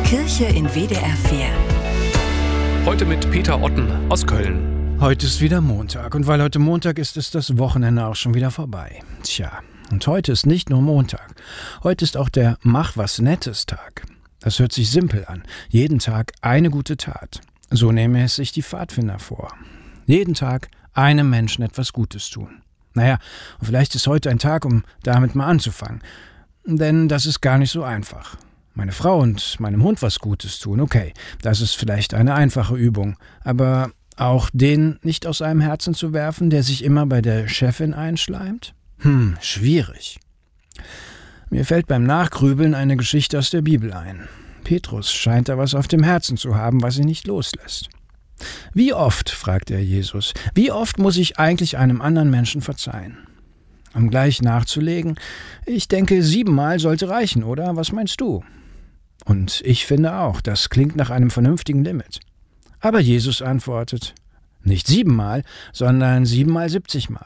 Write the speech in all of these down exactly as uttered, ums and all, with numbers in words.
Kirche in W D R vier. Heute mit Peter Otten aus Köln. Heute ist wieder Montag und weil heute Montag ist, ist das Wochenende auch schon wieder vorbei. Tja, und heute ist nicht nur Montag. Heute ist auch der Mach-was-Nettes-Tag. Das hört sich simpel an. Jeden Tag eine gute Tat. So nehmen es sich die Pfadfinder vor. Jeden Tag einem Menschen etwas Gutes tun. Naja, und vielleicht ist heute ein Tag, um damit mal anzufangen. Denn das ist gar nicht so einfach. Meine Frau und meinem Hund was Gutes tun, okay, das ist vielleicht eine einfache Übung. Aber auch den nicht aus einem Herzen zu werfen, der sich immer bei der Chefin einschleimt? Hm, schwierig. Mir fällt beim Nachgrübeln eine Geschichte aus der Bibel ein. Petrus scheint da was auf dem Herzen zu haben, was ihn nicht loslässt. Wie oft, fragt er Jesus, wie oft muss ich eigentlich einem anderen Menschen verzeihen? Um gleich nachzulegen, ich denke, siebenmal sollte reichen, oder? Was meinst du? Und ich finde auch, das klingt nach einem vernünftigen Limit. Aber Jesus antwortet, nicht siebenmal, sondern siebenmal siebzigmal.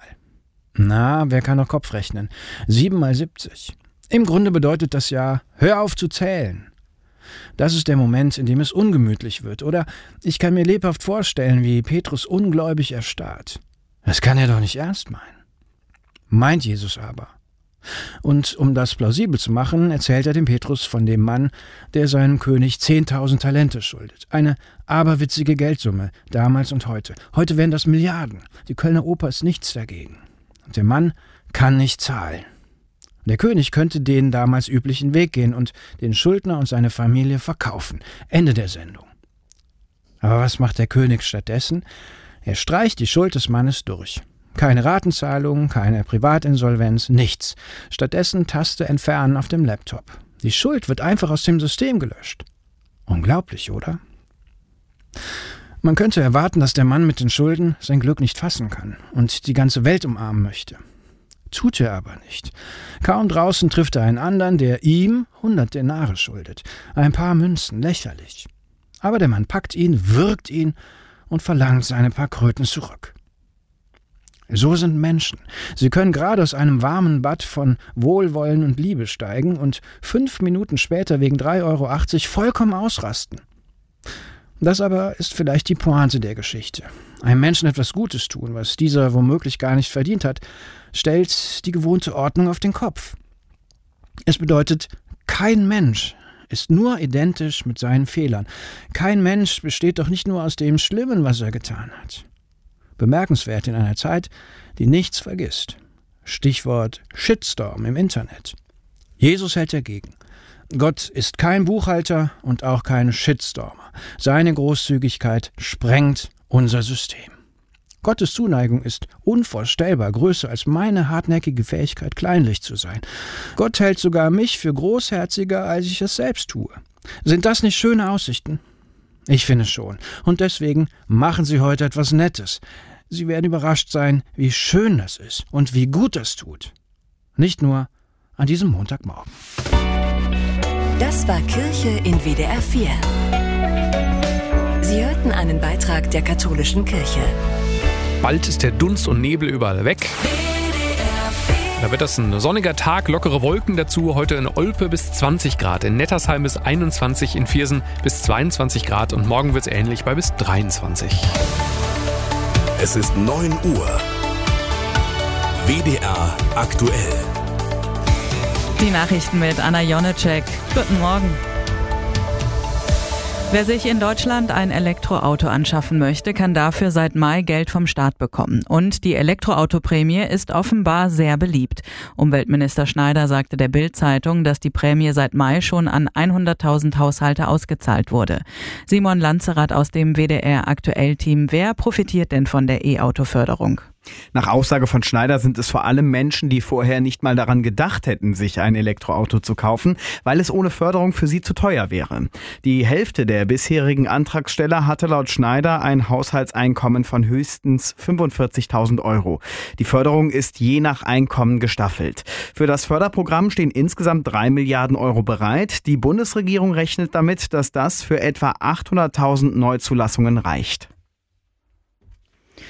Na, wer kann noch Kopf rechnen? Siebenmal siebzig. Im Grunde bedeutet das ja, hör auf zu zählen. Das ist der Moment, in dem es ungemütlich wird. Oder ich kann mir lebhaft vorstellen, wie Petrus ungläubig erstarrt. Das kann er doch nicht ernst meinen. Meint Jesus aber. Und um das plausibel zu machen, erzählt er dem Petrus von dem Mann, der seinem König zehntausend Talente schuldet. Eine aberwitzige Geldsumme, damals und heute. Heute wären das Milliarden. Die Kölner Oper ist nichts dagegen. Und der Mann kann nicht zahlen. Der König könnte den damals üblichen Weg gehen und den Schuldner und seine Familie verkaufen. Ende der Sendung. Aber was macht der König stattdessen? Er streicht die Schuld des Mannes durch. Keine Ratenzahlung, keine Privatinsolvenz, nichts. Stattdessen Taste entfernen auf dem Laptop. Die Schuld wird einfach aus dem System gelöscht. Unglaublich, oder? Man könnte erwarten, dass der Mann mit den Schulden sein Glück nicht fassen kann und die ganze Welt umarmen möchte. Tut er aber nicht. Kaum draußen trifft er einen anderen, der ihm hundert Denare schuldet. Ein paar Münzen, lächerlich. Aber der Mann packt ihn, würgt ihn und verlangt seine paar Kröten zurück. So sind Menschen. Sie können gerade aus einem warmen Bad von Wohlwollen und Liebe steigen und fünf Minuten später wegen drei Euro achtzig vollkommen ausrasten. Das aber ist vielleicht die Pointe der Geschichte. Einem Menschen etwas Gutes tun, was dieser womöglich gar nicht verdient hat, stellt die gewohnte Ordnung auf den Kopf. Es bedeutet, kein Mensch ist nur identisch mit seinen Fehlern. Kein Mensch besteht doch nicht nur aus dem Schlimmen, was er getan hat. Bemerkenswert in einer Zeit, die nichts vergisst. Stichwort Shitstorm im Internet. Jesus hält dagegen. Gott ist kein Buchhalter und auch kein Shitstormer. Seine Großzügigkeit sprengt unser System. Gottes Zuneigung ist unvorstellbar größer als meine hartnäckige Fähigkeit, kleinlich zu sein. Gott hält sogar mich für großherziger, als ich es selbst tue. Sind das nicht schöne Aussichten? Ich finde schon. Und deswegen machen Sie heute etwas Nettes. Sie werden überrascht sein, wie schön das ist und wie gut das tut. Nicht nur an diesem Montagmorgen. Das war Kirche in W D R vier. Sie hörten einen Beitrag der katholischen Kirche. Bald ist der Dunst und Nebel überall weg. Da wird das ein sonniger Tag, lockere Wolken dazu. Heute in Olpe bis zwanzig Grad, in Nettersheim bis einundzwanzig, in Viersen bis zweiundzwanzig Grad und morgen wird es ähnlich bei bis dreiundzwanzig. Es ist neun Uhr. W D R aktuell. Die Nachrichten mit Anna Jonecek. Guten Morgen. Wer sich in Deutschland ein Elektroauto anschaffen möchte, kann dafür seit Mai Geld vom Staat bekommen. Und die Elektroautoprämie ist offenbar sehr beliebt. Umweltminister Schneider sagte der Bild-Zeitung, dass die Prämie seit Mai schon an hunderttausend Haushalte ausgezahlt wurde. Simon Lanzerath aus dem W D R-Aktuell-Team. Wer profitiert denn von der E-Auto-Förderung? Nach Aussage von Schneider sind es vor allem Menschen, die vorher nicht mal daran gedacht hätten, sich ein Elektroauto zu kaufen, weil es ohne Förderung für sie zu teuer wäre. Die Hälfte der bisherigen Antragsteller hatte laut Schneider ein Haushaltseinkommen von höchstens fünfundvierzigtausend Euro. Die Förderung ist je nach Einkommen gestaffelt. Für das Förderprogramm stehen insgesamt drei Milliarden Euro bereit. Die Bundesregierung rechnet damit, dass das für etwa achthunderttausend Neuzulassungen reicht.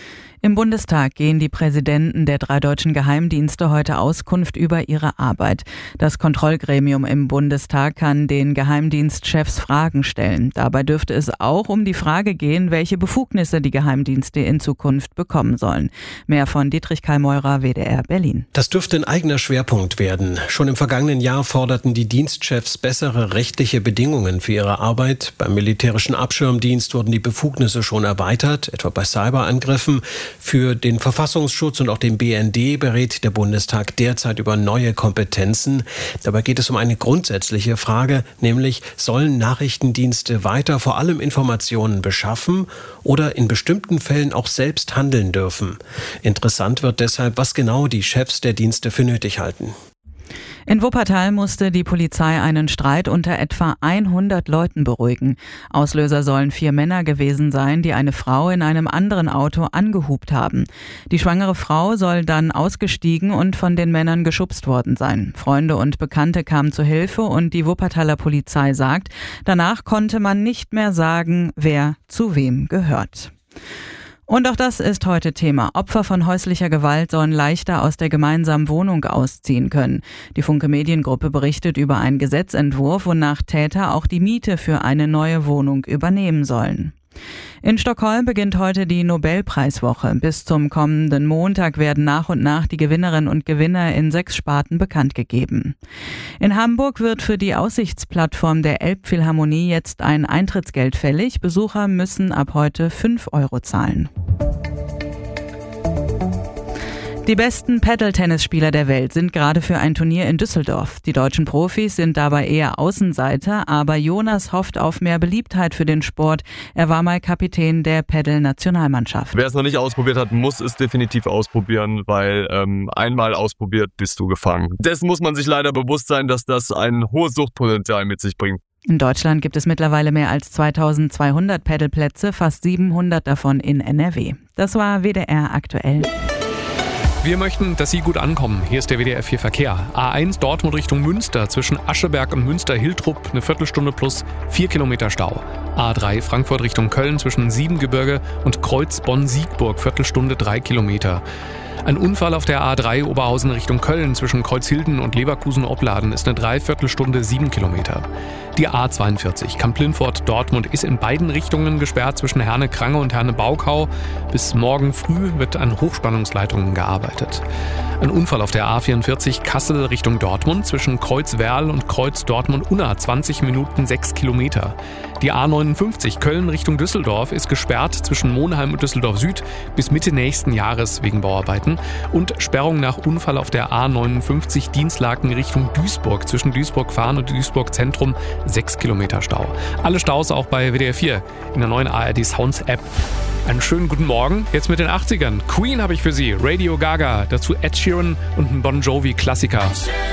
Im Bundestag gehen die Präsidenten der drei deutschen Geheimdienste heute Auskunft über ihre Arbeit. Das Kontrollgremium im Bundestag kann den Geheimdienstchefs Fragen stellen. Dabei dürfte es auch um die Frage gehen, welche Befugnisse die Geheimdienste in Zukunft bekommen sollen. Mehr von Dietrich Kallmeurer, W D R Berlin. Das dürfte ein eigener Schwerpunkt werden. Schon im vergangenen Jahr forderten die Dienstchefs bessere rechtliche Bedingungen für ihre Arbeit. Beim militärischen Abschirmdienst wurden die Befugnisse schon erweitert, etwa bei Cyberangriffen. Für den Verfassungsschutz und auch den B N D berät der Bundestag derzeit über neue Kompetenzen. Dabei geht es um eine grundsätzliche Frage, nämlich sollen Nachrichtendienste weiter vor allem Informationen beschaffen oder in bestimmten Fällen auch selbst handeln dürfen? Interessant wird deshalb, was genau die Chefs der Dienste für nötig halten. In Wuppertal musste die Polizei einen Streit unter etwa hundert Leuten beruhigen. Auslöser sollen vier Männer gewesen sein, die eine Frau in einem anderen Auto angehupt haben. Die schwangere Frau soll dann ausgestiegen und von den Männern geschubst worden sein. Freunde und Bekannte kamen zu Hilfe und die Wuppertaler Polizei sagt, danach konnte man nicht mehr sagen, wer zu wem gehört. Und auch das ist heute Thema. Opfer von häuslicher Gewalt sollen leichter aus der gemeinsamen Wohnung ausziehen können. Die Funke Mediengruppe berichtet über einen Gesetzentwurf, wonach Täter auch die Miete für eine neue Wohnung übernehmen sollen. In Stockholm beginnt heute die Nobelpreiswoche. Bis zum kommenden Montag werden nach und nach die Gewinnerinnen und Gewinner in sechs Sparten bekannt gegeben. In Hamburg wird für die Aussichtsplattform der Elbphilharmonie jetzt ein Eintrittsgeld fällig. Besucher müssen ab heute fünf Euro zahlen. Die besten Paddle-Tennisspieler der Welt sind gerade für ein Turnier in Düsseldorf. Die deutschen Profis sind dabei eher Außenseiter, aber Jonas hofft auf mehr Beliebtheit für den Sport. Er war mal Kapitän der Paddle-Nationalmannschaft. Wer es noch nicht ausprobiert hat, muss es definitiv ausprobieren, weil ähm, einmal ausprobiert, bist du gefangen. Dessen muss man sich leider bewusst sein, dass das ein hohes Suchtpotenzial mit sich bringt. In Deutschland gibt es mittlerweile mehr als zweitausendzweihundert Paddleplätze, fast siebenhundert davon in N R W. Das war W D R aktuell. Wir möchten, dass Sie gut ankommen. Hier ist der W D R vier Verkehr. A eins Dortmund Richtung Münster zwischen Ascheberg und Münster-Hiltrup eine Viertelstunde plus vier Kilometer Stau. A drei Frankfurt Richtung Köln zwischen Siebengebirge und Kreuz Bonn-Siegburg Viertelstunde drei Kilometer. Ein Unfall auf der A drei Oberhausen Richtung Köln zwischen Kreuzhilden und Leverkusen-Opladen ist eine Dreiviertelstunde sieben Kilometer. Die A zweiundvierzig Kamp-Lintfort-Dortmund ist in beiden Richtungen gesperrt zwischen Herne-Krange und Herne-Baukau. Bis morgen früh wird an Hochspannungsleitungen gearbeitet. Ein Unfall auf der A vierundvierzig Kassel Richtung Dortmund zwischen Kreuz-Werl und Kreuz-Dortmund-Unna zwanzig Minuten sechs Kilometer. Die A neunundfünfzig Köln Richtung Düsseldorf ist gesperrt zwischen Monheim und Düsseldorf Süd bis Mitte nächsten Jahres wegen Bauarbeiten. Und Sperrung nach Unfall auf der A neunundfünfzig Dienstlaken Richtung Duisburg zwischen Duisburg-Fahren und Duisburg-Zentrum sechs Kilometer Stau. Alle Staus auch bei W D R vier in der neuen A R D Sounds App. Einen schönen guten Morgen, jetzt mit den achtzigern. Queen habe ich für Sie, Radio Gaga, dazu Ed Sheeran und ein Bon Jovi Klassiker.